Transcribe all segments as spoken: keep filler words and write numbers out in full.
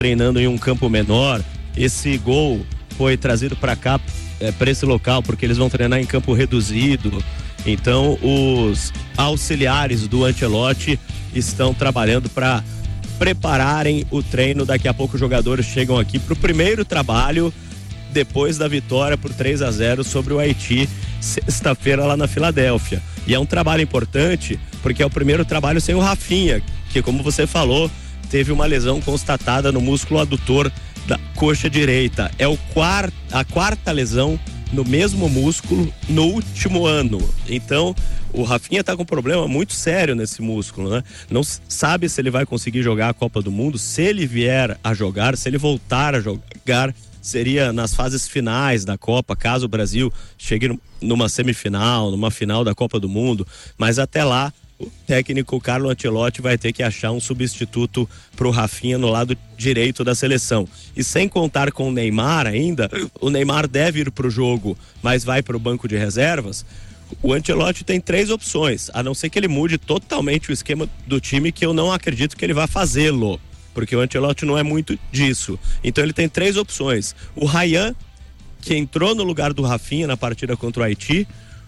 treinando em um campo menor. Esse gol foi trazido para cá, é, para esse local, porque eles vão treinar em campo reduzido. Então, os auxiliares do Ancelotti estão trabalhando para prepararem o treino. Daqui a pouco os jogadores chegam aqui para o primeiro trabalho depois da vitória por três a zero sobre o Haiti, sexta-feira lá na Filadélfia. E é um trabalho importante porque é o primeiro trabalho sem o Rafinha, que, como você falou, teve uma lesão constatada no músculo adutor da coxa direita. É o quart, a quarta lesão no mesmo músculo no último ano. Então, o Rafinha tá com um problema muito sério nesse músculo, né? Não sabe se ele vai conseguir jogar a Copa do Mundo. Se ele vier a jogar, se ele voltar a jogar, seria nas fases finais da Copa, caso o Brasil chegue numa semifinal, numa final da Copa do Mundo. Mas até lá, o técnico Carlo Ancelotti vai ter que achar um substituto pro Rafinha no lado direito da seleção. E sem contar com o Neymar ainda, o Neymar deve ir pro jogo, mas vai pro banco de reservas. O Ancelotti tem três opções, a não ser que ele mude totalmente o esquema do time, que eu não acredito que ele vá fazê-lo, porque o Ancelotti não é muito disso. Então ele tem três opções: o Ryan, que entrou no lugar do Rafinha na partida contra o Haiti,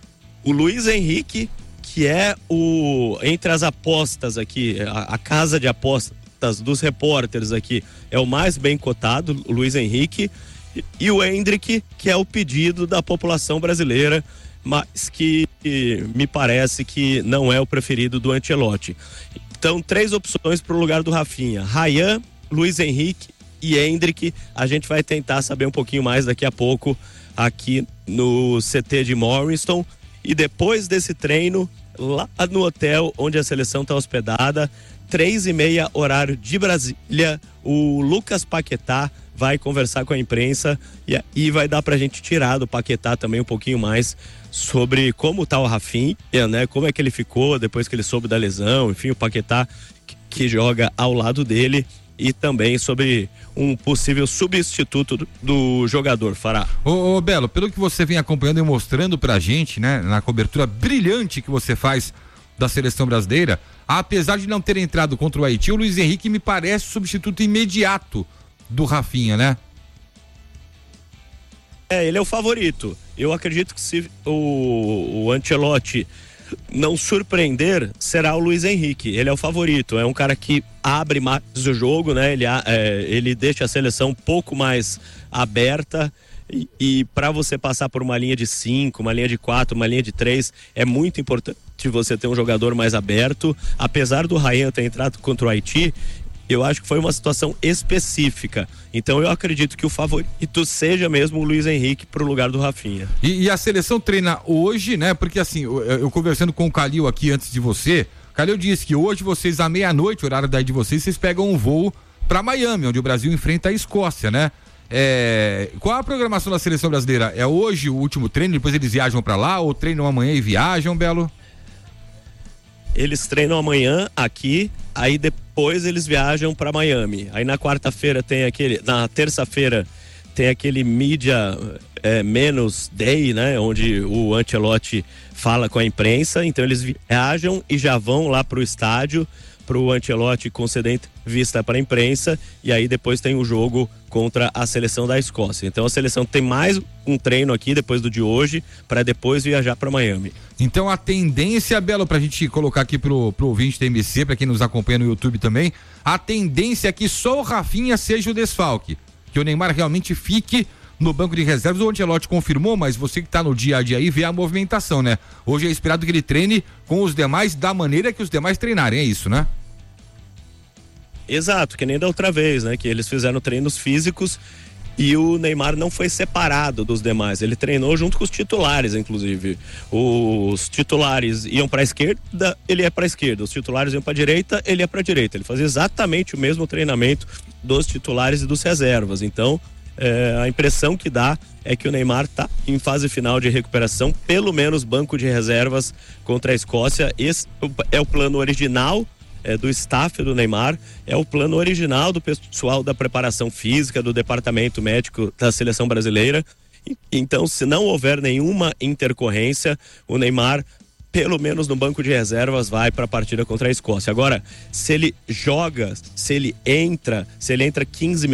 o Luiz Henrique, que é o, entre as apostas aqui, a, a casa de apostas dos repórteres aqui, é o mais bem cotado, o Luiz Henrique, e, e o Endrick, que é o pedido da população brasileira, mas que, que me parece que não é o preferido do Ancelotti. Então, três opções para o lugar do Rafinha: Ryan, Luiz Henrique e Endrick. A gente vai tentar saber um pouquinho mais daqui a pouco aqui no C T de Morriston. E depois desse treino, lá no hotel onde a seleção está hospedada, três e meia, horário de Brasília, o Lucas Paquetá vai conversar com a imprensa e, e vai dar pra gente tirar do Paquetá também um pouquinho mais sobre como tá o Rafinha, né? Como é que ele ficou depois que ele soube da lesão, enfim, o Paquetá que, que joga ao lado dele, e também sobre um possível substituto do, do jogador, Fará. Ô, ô Belo, pelo que você vem acompanhando e mostrando pra gente, né, na cobertura brilhante que você faz da seleção brasileira, apesar de não ter entrado contra o Haiti, o Luiz Henrique me parece substituto imediato do Rafinha, né? É, ele é o favorito. Eu acredito que se o, o Ancelotti não surpreender, será o Luiz Henrique. Ele é o favorito, é um cara que abre mais o jogo, né? Ele, é, ele deixa a seleção um pouco mais aberta, e, e para você passar por uma linha de cinco, uma linha de quatro, uma linha de três, é muito importante você ter um jogador mais aberto. Apesar do Ryan ter entrado contra o Haiti, eu acho que foi uma situação específica. Então eu acredito que o favorito seja mesmo o Luiz Henrique pro lugar do Rafinha. E, e a seleção treina hoje, né? Porque assim, eu, eu conversando com o Calil aqui antes de você, o Calil disse que hoje vocês, à meia-noite, horário daí de vocês, vocês pegam um voo para Miami, onde o Brasil enfrenta a Escócia, né? É, qual a programação da seleção brasileira? É hoje o último treino, depois eles viajam para lá, ou treinam amanhã e viajam, Belo? Eles treinam amanhã aqui, aí depois eles viajam para Miami. Aí na quarta-feira tem aquele, na terça-feira tem aquele Media é, Menos Day, né? Onde o Ancelotti fala com a imprensa. Então eles viajam e já vão lá pro estádio, pro Ancelotti conceder vista para a imprensa, e aí depois tem o jogo contra a seleção da Escócia. Então a seleção tem mais um treino aqui depois do de hoje, para depois viajar para Miami. Então a tendência, Belo, pra gente colocar aqui pro, pro ouvinte da M C, para quem nos acompanha no YouTube também, a tendência é que só o Rafinha seja o desfalque, que o Neymar realmente fique no banco de reservas. O Ancelotti confirmou, mas você que tá no dia a dia aí vê a movimentação, né? Hoje é esperado que ele treine com os demais da maneira que os demais treinarem, é isso, né? Exato, que nem da outra vez, né? Que eles fizeram treinos físicos e o Neymar não foi separado dos demais. Ele treinou junto com os titulares, inclusive. Os titulares iam para a esquerda, ele ia para a esquerda. Os titulares iam para a direita, ele ia para a direita. Ele fazia exatamente o mesmo treinamento dos titulares e dos reservas. Então, é, a impressão que dá é que o Neymar está em fase final de recuperação, pelo menos banco de reservas contra a Escócia. Esse é o plano original É, do staff do Neymar, é o plano original do pessoal da preparação física, do departamento médico da seleção brasileira. E, então, se não houver nenhuma intercorrência, o Neymar pelo menos no banco de reservas, vai para a partida contra a Escócia. Agora, se ele joga, se ele entra, se ele entra quinze